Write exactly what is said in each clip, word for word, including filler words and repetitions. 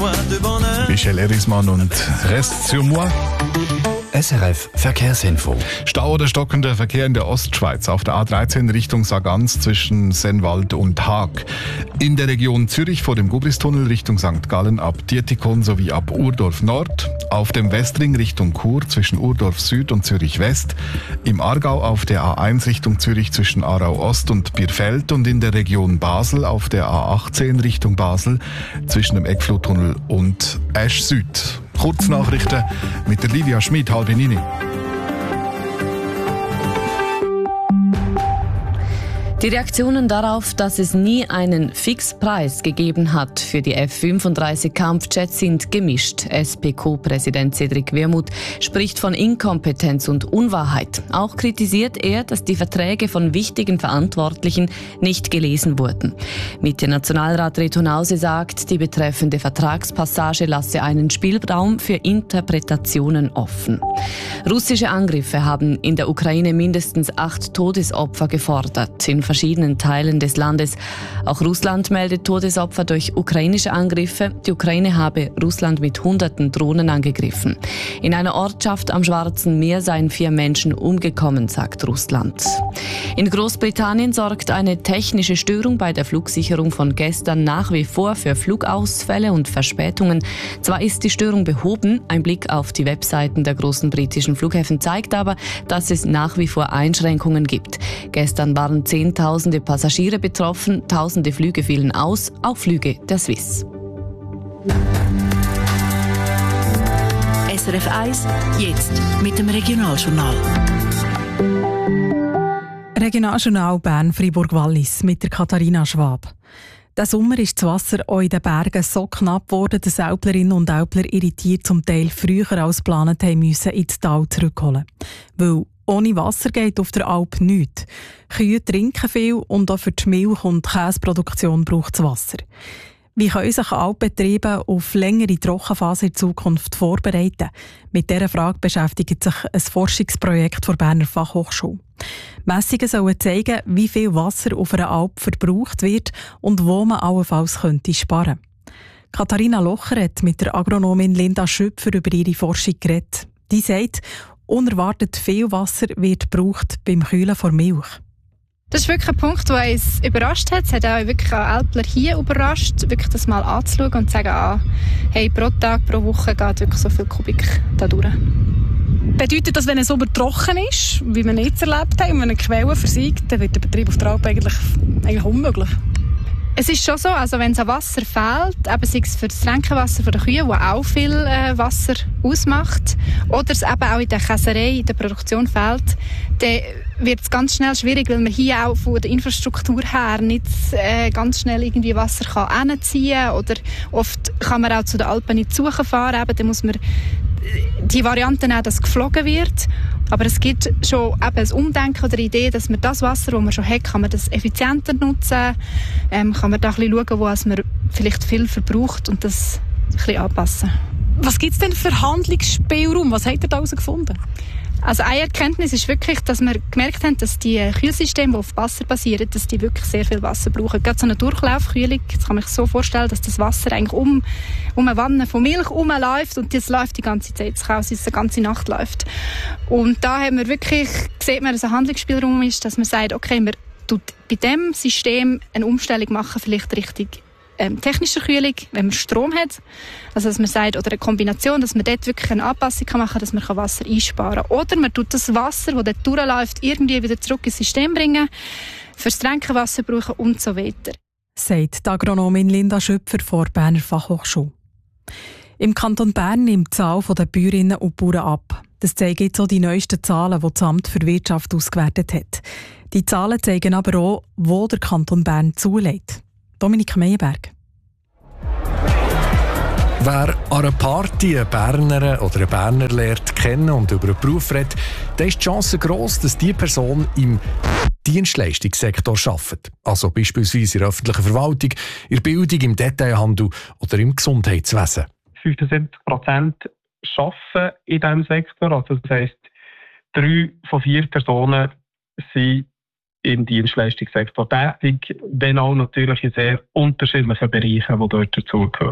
Michel Erismann und Reste sur moi. S R F Verkehrsinfo. Stau oder stockender Verkehr in der Ostschweiz auf der A dreizehn Richtung Sargans zwischen Sennwald und Haag. In der Region Zürich vor dem Gubristunnel Richtung Sankt Gallen ab Dietikon sowie ab Urdorf Nord. Auf dem Westring Richtung Chur zwischen Urdorf Süd und Zürich West. Im Aargau auf der A eins Richtung Zürich zwischen Aarau Ost und Bierfeld und in der Region Basel auf der A achtzehn Richtung Basel zwischen dem Eckfluttunnel und Esch Süd. Kurznachrichten mit der Livia Schmid, halb neun. Die Reaktionen darauf, dass es nie einen Fixpreis gegeben hat für die F fünfunddreißig Kampfjets, sind gemischt. S P Q-Präsident Cedric Wermuth spricht von Inkompetenz und Unwahrheit. Auch kritisiert er, dass die Verträge von wichtigen Verantwortlichen nicht gelesen wurden. Mitte-Nationalrat Reto Hause sagt, die betreffende Vertragspassage lasse einen Spielraum für Interpretationen offen. Russische Angriffe haben in der Ukraine mindestens acht Todesopfer gefordert. In verschiedenen Teilen des Landes. Auch Russland meldet Todesopfer durch ukrainische Angriffe. Die Ukraine habe Russland mit hunderten Drohnen angegriffen. In einer Ortschaft am Schwarzen Meer seien vier Menschen umgekommen, sagt Russland. In Großbritannien sorgt eine technische Störung bei der Flugsicherung von gestern nach wie vor für Flugausfälle und Verspätungen. Zwar ist die Störung behoben, ein Blick auf die Webseiten der großen britischen Flughäfen zeigt aber, dass es nach wie vor Einschränkungen gibt. Gestern waren Zehntausende Passagiere betroffen, tausende Flüge fielen aus, auch Flüge der Swiss. S R F eins, jetzt mit dem Regionaljournal. Regionaljournal Bern-Fribourg-Wallis mit der Katharina Schwab. Diesen Sommer ist das Wasser auch in den Bergen so knapp geworden, dass Älplerinnen und Älpler irritiert zum Teil früher als geplant haben müssen ins Tal zurückholen. Weil ohne Wasser geht auf der Alp nichts. Kühe trinken viel und auch für die Milch- und Käseproduktion braucht es Wasser. Wie können sich Alpbetriebe auf längere Trockenphase in Zukunft vorbereiten? Mit dieser Frage beschäftigt sich ein Forschungsprojekt der Berner Fachhochschule. Messungen sollen zeigen, wie viel Wasser auf einer Alp verbraucht wird und wo man allenfalls könnte sparen. Katharina Locher hat mit der Agronomin Linda Schüpfer über ihre Forschung geredet. Die sagt, unerwartet viel Wasser wird gebraucht beim Kühlen von Milch. Das ist wirklich ein Punkt, der uns überrascht hat. Es hat auch wirklich auch Älpler hier überrascht, wirklich das mal anzuschauen und zu sagen, ah, hey, pro Tag, pro Woche geht wirklich so viel Kubik da durch. Bedeutet das, wenn es Sommer trocken ist, wie wir jetzt erlebt haben, wenn eine Quelle versiegt, dann wird der Betrieb auf der Alp eigentlich, eigentlich unmöglich? Es ist schon so, also wenn es an Wasser fehlt, eben sei es für das Tränkenwasser der Kühe, das auch viel äh, Wasser ausmacht, oder es eben auch in der Käserei, in der Produktion fehlt, dann wird es ganz schnell schwierig, weil man hier auch von der Infrastruktur her nicht äh, ganz schnell irgendwie Wasser kann hinziehen kann, oder oft kann man auch zu den Alpen nicht suchen fahren, eben, dann muss man die Variante nehmen, dass geflogen wird. Aber es gibt schon eben ein Umdenken oder eine Idee, dass man das Wasser, das man schon hat, kann man das effizienter nutzen, ähm, kann man da ein bisschen schauen, wo man vielleicht viel verbraucht und das ein bisschen anpassen. Was gibt es denn für Handlungsspielraum? Was habt ihr da herausgefunden? Also eine Erkenntnis ist wirklich, dass wir gemerkt haben, dass die Kühlsysteme, die auf Wasser basieren, dass die wirklich sehr viel Wasser brauchen. Gerade so eine Durchlaufkühlung, das kann man sich so vorstellen, dass das Wasser eigentlich um, um eine Wanne von Milch herumläuft und das läuft die ganze Zeit. Es kann auch sein, dass es die ganze Nacht läuft. Und da haben wir wirklich, sieht man, dass ein Handlungsspielraum ist, dass man sagt, okay, wir tut bei diesem System eine Umstellung machen, vielleicht richtig Ähm, technische Kühlung, wenn man Strom hat. Also, dass man sagt, oder eine Kombination, dass man dort wirklich eine Anpassung machen kann, dass man Wasser einsparen kann. Oder man tut das Wasser, das dort durchläuft, irgendwie wieder zurück ins System bringen, fürs Tränkenwasser brauchen und so weiter. Sagt die Agronomin Linda Schüpfer von der Berner Fachhochschule. Im Kanton Bern nimmt die Zahl der Bäuerinnen und Bauern ab. Das zeigen jetzt auch die neuesten Zahlen, die das Amt für Wirtschaft ausgewertet hat. Die Zahlen zeigen aber auch, wo der Kanton Bern zulässt. Dominik Meyerberg. Wer an einer Party einen Berner oder einen Berner lernt kennen und über einen Beruf redet, dann ist die Chance gross, dass diese Person im Dienstleistungssektor arbeitet. Also beispielsweise in der öffentlichen Verwaltung, in der Bildung, im Detailhandel oder im Gesundheitswesen. fünfundsiebzig Prozent arbeiten in diesem Sektor. Also das heisst, drei von vier Personen sind im Dienstleistungssektor tätig, wenn auch natürlich in sehr unterschiedlichen Bereichen, die dort dazugehören.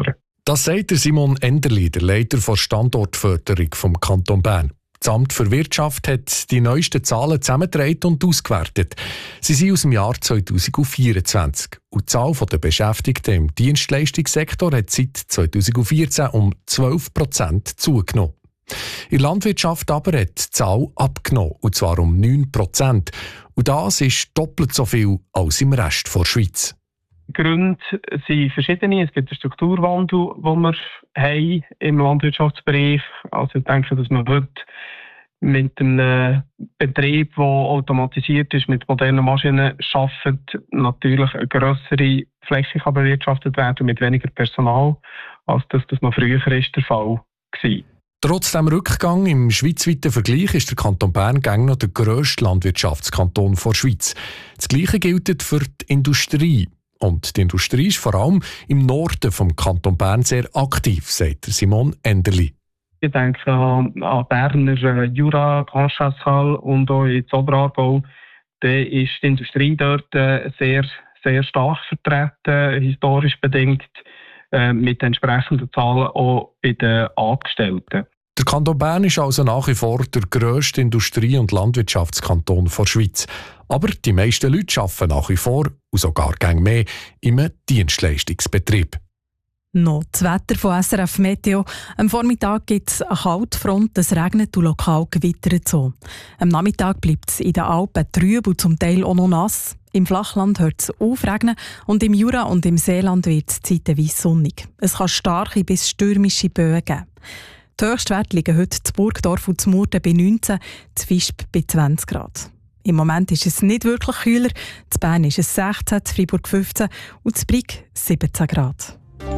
Das sagt der Simon Enderli, der Leiter der Standortförderung vom Kanton Bern. Das Amt für Wirtschaft hat die neuesten Zahlen zusammengetragen und ausgewertet. Sie sind aus dem Jahr zwanzig vierundzwanzig. Und die Zahl der Beschäftigten im Dienstleistungssektor hat seit zwanzig vierzehn um zwölf Prozent zugenommen. In der Landwirtschaft aber hat die Zahl abgenommen, und zwar um neun Prozent. Und das ist doppelt so viel als im Rest der Schweiz. Die Gründe sind verschiedene. Es gibt einen Strukturwandel, den wir haben im Landwirtschaftsbereich. Also ich denke, dass man heute mit einem Betrieb, der automatisiert ist, mit modernen Maschinen arbeitet, natürlich eine grössere Fläche kann bewirtschaftet werden mit weniger Personal, als das, das noch früher ist der Fall war. Trotz dem Rückgang im schweizweiten Vergleich ist der Kanton Bern gängig noch der grösste Landwirtschaftskanton der Schweiz. Das Gleiche gilt für die Industrie. Und die Industrie ist vor allem im Norden des Kanton Bern sehr aktiv, sagt Simon Enderli. Ich denke an, an Berner Jura, Grand Chasseral und auch ins Oberaargau. Da ist die Industrie dort sehr, sehr stark vertreten, historisch bedingt, mit entsprechenden Zahlen auch bei den Angestellten. Der Kanton Bern ist also nach wie vor der grösste Industrie- und Landwirtschaftskanton der Schweiz. Aber die meisten Leute arbeiten nach wie vor, und sogar gern mehr, im Dienstleistungsbetrieb. Noch das Wetter von S R F Meteo. Am Vormittag gibt es eine Kaltfront, es regnet und lokal gewittert so. Am Nachmittag bleibt es in den Alpen trüb und zum Teil auch noch nass. Im Flachland hört es aufregnen und im Jura und im Seeland wird es zeitweise sonnig. Es kann starke bis stürmische Böen geben. Die Höchstwerte liegen heute in Burgdorf und in Murten bei neunzehn, in Visp bei zwanzig Grad. Im Moment ist es nicht wirklich kühler. In Bern ist es sechzehn, in Freiburg fünfzehn und in Brig siebzehn Grad.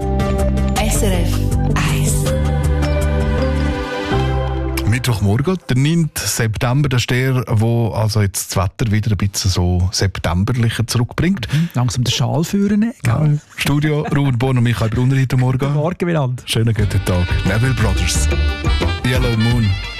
S R F eins. Mittwochmorgen, der neunten September, das ist der, wo also jetzt das Wetter wieder ein bisschen so septemberlicher zurückbringt. Mhm, langsam den Schal führen. Ja. Studio, Ruud Born und Michael Brunner heute Morgen. Guten Morgen, Milan. Schönen guten Tag. Neville Brothers. Yellow Moon.